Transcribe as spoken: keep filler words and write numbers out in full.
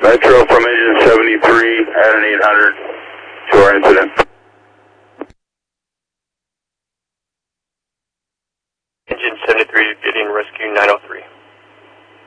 Metro from engine seventy-three at an eight hundred to our incident. Engine seventy-three getting rescue nine oh three.